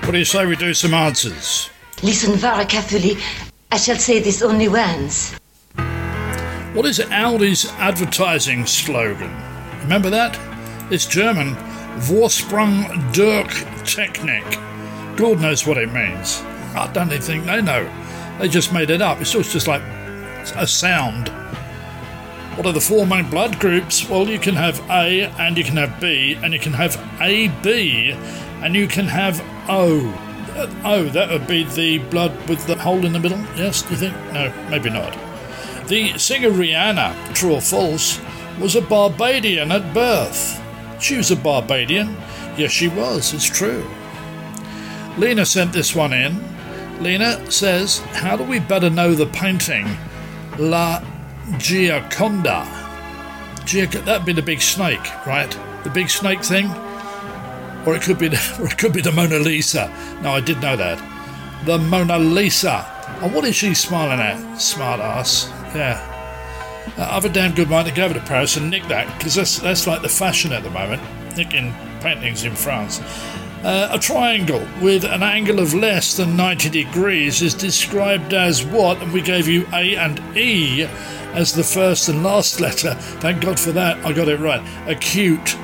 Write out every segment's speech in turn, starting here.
What do you say we do some answers? Listen very carefully. I shall say this only once. What is Audi's advertising slogan? Remember that? It's German. Vorsprung durch Technik. God knows what it means. I don't even think they know. They just made it up. It's just like a sound. What are the four main blood groups? Well, you can have A and you can have B and you can have AB and you can have O. Oh, that would be the blood with the hole in the middle? Yes, do you think? No, maybe not. The singer Rihanna, true or false, was a Barbadian at birth. She was a Barbadian. Yes, she was. It's true. Lena sent this one in. Lena says, how do we better know the painting La Gioconda? That'd be the big snake, right? The big snake thing? Or it could be the Mona Lisa. No, I did know that. The Mona Lisa. And what is she smiling at? Smart ass. Yeah. I've a damn good mind to go over to Paris and nick that, because that's like the fashion at the moment, nicking paintings in France. A triangle with an angle of less than 90 degrees is described as what? And we gave you A and E as the first and last letter. Thank God for that. I got it right. Acute.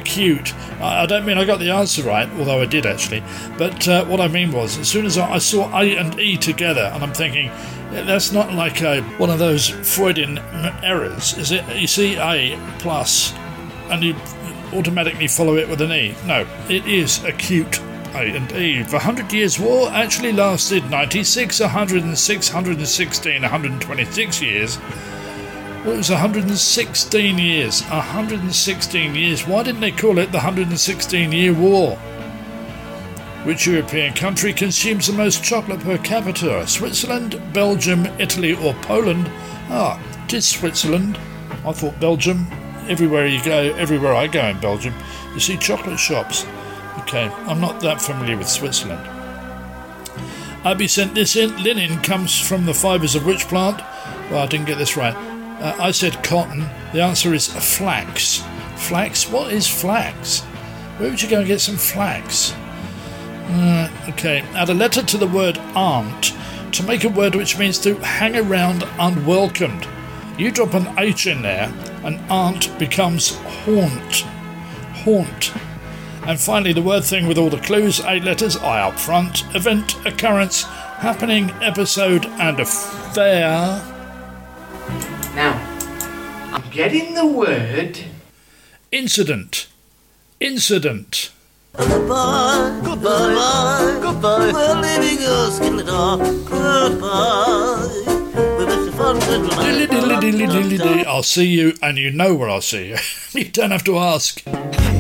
I don't mean I got the answer right, although I did actually. But what I mean was, as soon as I saw A and E together, and I'm thinking, that's not like one of those Freudian errors, is it? You see A plus, and you automatically follow it with an E. No, it is acute. A and E. The 100 Years' War actually lasted 96, 106, 116, 126 years. Well, it was 116 years. 116 years. Why didn't they call it the 116-year war? Which European country consumes the most chocolate per capita? Switzerland, Belgium, Italy or Poland? It is Switzerland. I thought Belgium. Everywhere I go in Belgium, you see chocolate shops. Okay, I'm not that familiar with Switzerland. Abby sent this in. Linen comes from the fibres of which plant? Well, I didn't get this right. I said cotton. The answer is flax. Flax? What is flax? Where would you go and get some flax? Okay, add a letter to the word aunt to make a word which means to hang around unwelcomed. You drop an H in there, and aunt becomes haunt. Haunt. And finally, the word thing with all the clues, 8 letters, I up front, event, occurrence, happening, episode, and affair. Now, I'm getting the word... Incident. Incident. Goodbye, goodbye, goodbye. We're leaving us in the dark. Goodbye. I'll see you, and you know where I'll see you. You don't have to ask.